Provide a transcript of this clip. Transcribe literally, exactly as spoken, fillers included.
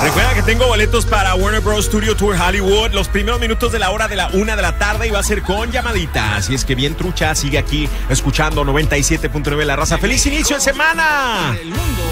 Recuerda que tengo boletos para Warner Bros. Studio Tour Hollywood los primeros minutos de la hora de la una de la tarde y va a ser con llamadita. Así es que bien trucha, sigue aquí escuchando noventa y siete punto nueve La Raza. ¡Feliz inicio de semana!